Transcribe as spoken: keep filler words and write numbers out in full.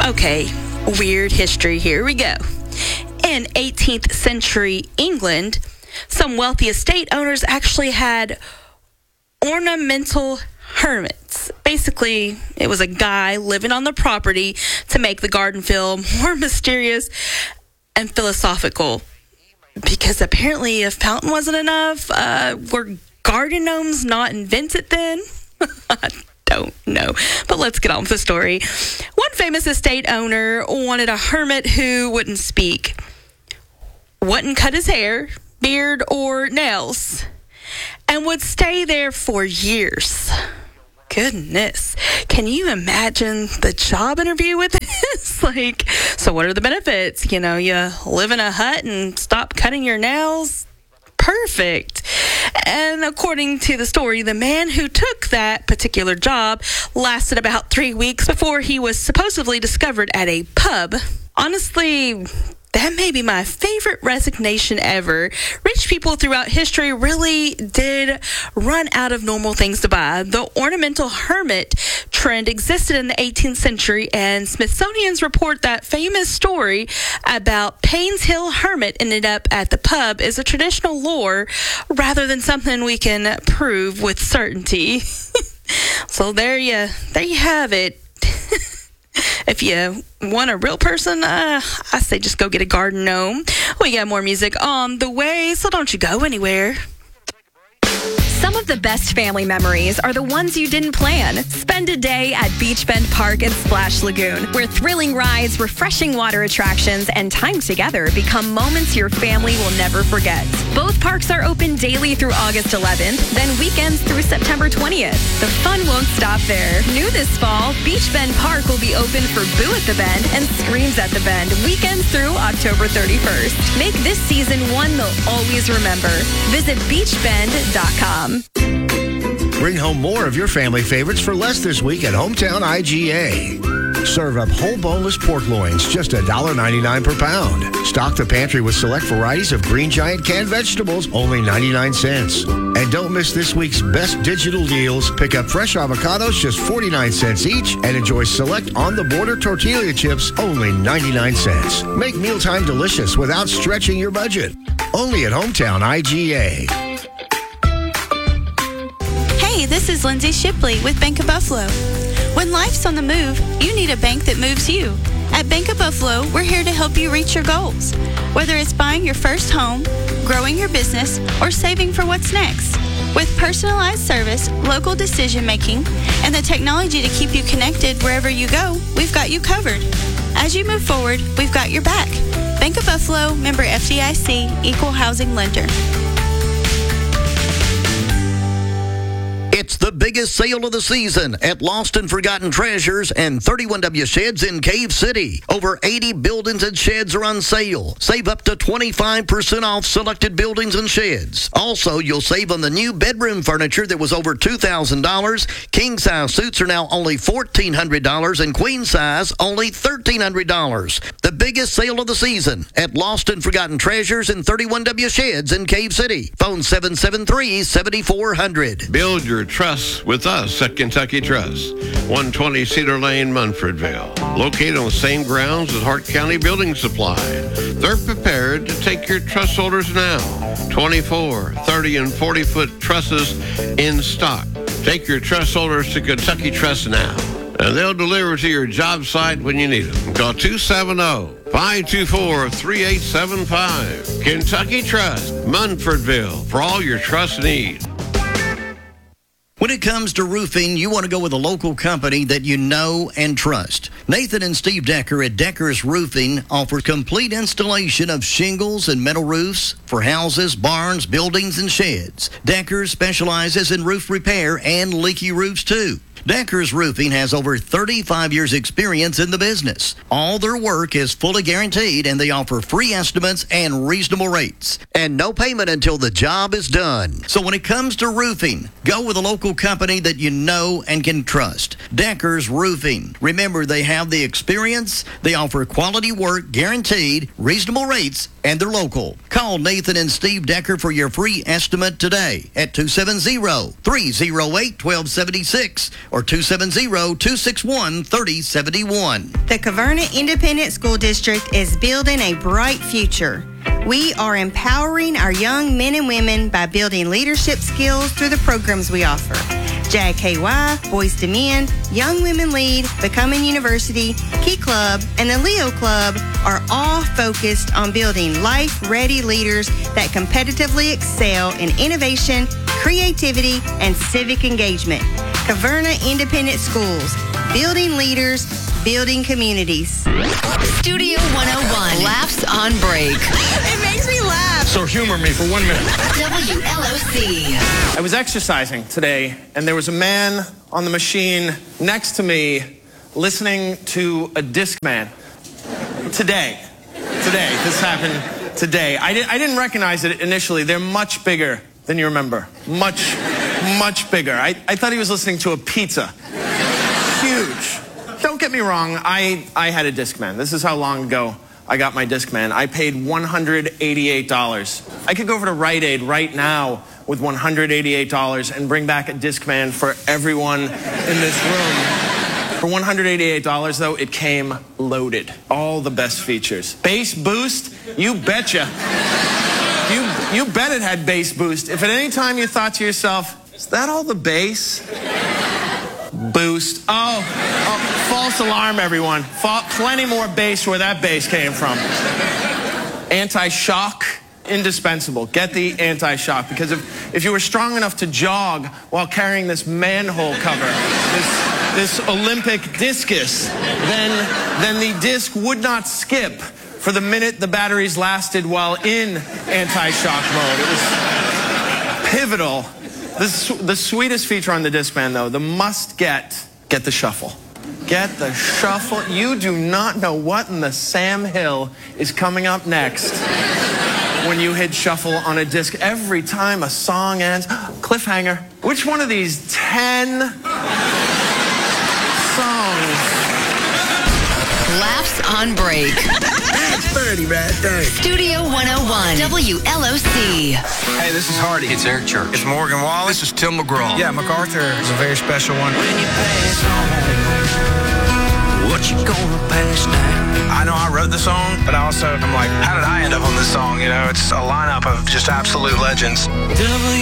Okay, weird history. Here we go. In eighteenth century England, some wealthy estate owners actually had ornamental hermits. Basically, it was a guy living on the property to make the garden feel more mysterious and philosophical. Because apparently a fountain wasn't enough. Uh, were garden gnomes not invented then? I don't know. But let's get on with the story. One famous estate owner wanted a hermit who wouldn't speak, wouldn't cut his hair, beard, or nails, and would stay there for years. Goodness. Can you imagine the job interview with this? Like, so what are the benefits? You know, you live in a hut and stop cutting your nails? Perfect. And according to the story, the man who took that particular job lasted about three weeks before he was supposedly discovered at a pub. Honestly, that may be my favorite resignation ever. Rich people throughout history really did run out of normal things to buy. The ornamental hermit trend existed in the eighteenth century, and Smithsonian's report that famous story about Payne's Hill Hermit ended up at the pub is a traditional lore rather than something we can prove with certainty. So there you, there you have it. If you want a real person, uh, I say just go get a garden gnome. We got more music on the way, so don't you go anywhere. Some of the best family memories are the ones you didn't plan. Spend a day at Beach Bend Park and Splash Lagoon, where thrilling rides, refreshing water attractions, and time together become moments your family will never forget. Both parks are open daily through August eleventh, then weekends through September twentieth. The fun won't stop there. New this fall, Beach Bend Park will be open for Boo at the Bend and Screams at the Bend, weekends through October thirty-first. Make this season one they'll always remember. Visit beach bend dot com. Bring home more of your family favorites for less this week at Hometown I G A. Serve up whole boneless pork loins, just one dollar ninety-nine per pound. Stock the pantry with select varieties of Green Giant canned vegetables, only ninety-nine cents. And don't miss this week's best digital deals. Pick up fresh avocados, just forty-nine cents each, and enjoy select on-the-border tortilla chips, only ninety-nine cents. Make mealtime delicious without stretching your budget. Only at Hometown I G A. Hey, this is Lindsay Shipley with Bank of Buffalo. When life's on the move, you need a bank that moves you. At Bank of Buffalo, we're here to help you reach your goals. Whether it's buying your first home, growing your business, or saving for what's next. With personalized service, local decision making, and the technology to keep you connected wherever you go, we've got you covered. As you move forward, we've got your back. Bank of Buffalo, member F D I C, equal housing lender. It's the biggest sale of the season at Lost and Forgotten Treasures and thirty-one W Sheds in Cave City. Over eighty buildings and sheds are on sale. Save up to twenty-five percent off selected buildings and sheds. Also, you'll save on the new bedroom furniture that was over two thousand dollars. King-size suits are now only fourteen hundred dollars and queen-size only thirteen hundred dollars. The biggest sale of the season at Lost and Forgotten Treasures and thirty-one W Sheds in Cave City. Phone seven seven three, seven four zero zero. Build your trust with us at Kentucky Trust, one twenty Cedar Lane, Munfordville. Located on the same grounds as Hart County Building Supply. They're prepared to take your truss holders now. twenty-four, thirty, and forty foot trusses in stock. Take your truss holders to Kentucky Trust now, and they'll deliver to your job site when you need them. Call two seven zero, five two four, three eight seven five. Kentucky Trust, Munfordville, for all your truss needs. When it comes to roofing, you want to go with a local company that you know and trust. Nathan and Steve Decker at Decker's Roofing offer complete installation of shingles and metal roofs for houses, barns, buildings, and sheds. Deckers specializes in roof repair and leaky roofs, too. Decker's Roofing has over thirty-five years experience in the business. All their work is fully guaranteed, and they offer free estimates and reasonable rates. And no payment until the job is done. So when it comes to roofing, go with a local company that you know and can trust. Decker's Roofing. Remember, they have the experience, they offer quality work, guaranteed, reasonable rates, and they're local. Call Nathan and Steve Decker for your free estimate today at two seven zero, three zero eight, one two seven six or two seven zero, two six one, three zero seven one. The Caverna Independent School District is building a bright future. We are empowering our young men and women by building leadership skills through the programs we offer. J K Y, Boys to Men, Young Women Lead, Becoming University, Key Club, and the Leo Club are all focused on building life-ready leaders that competitively excel in innovation, creativity, and civic engagement. Caverna Independent Schools, building leaders, building communities. Studio one oh one, Laughs on Break. It makes me laugh. So humor me for one minute. W L O C. I was exercising today, and there was a man on the machine next to me listening to a Discman. Today. Today. This happened today. I, did, I didn't recognize it initially. They're much bigger than you remember. Much, much bigger. I, I thought he was listening to a pizza. Huge. Don't get me wrong, I, I had a Discman. This is how long ago I got my Discman. I paid one hundred eighty-eight dollars. I could go over to Rite Aid right now with one hundred eighty-eight dollars and bring back a Discman for everyone in this room. For one hundred eighty-eight dollars, though, it came loaded. All the best features. Bass boost? You betcha. You, you bet it had bass boost. If at any time you thought to yourself, is that all the bass? Boost. Oh, oh, false alarm, everyone. Fa- plenty more bass where that bass came from. Anti-shock, indispensable. Get the anti-shock, because if, if you were strong enough to jog while carrying this manhole cover, this, this Olympic discus, then, then the disc would not skip for the minute the batteries lasted while in anti-shock mode. It was pivotal. This, the sweetest feature on the Discman, though, the must-get, get the shuffle. Get the shuffle. You do not know what in the Sam Hill is coming up next when you hit shuffle on a disc. Every time a song ends, cliffhanger. Which one of these ten songs? Laughs on Break. That's thirty right there. Studio one oh one, W L O C. Hey, this is Hardy. It's Eric Church. It's Morgan Wallen. This is Tim McGraw. Yeah, MacArthur is a very special one. When you pass on, what you gonna pass now? I know I wrote the song, but I also, I'm like, how did I end up on this song? You know, it's a lineup of just absolute legends. W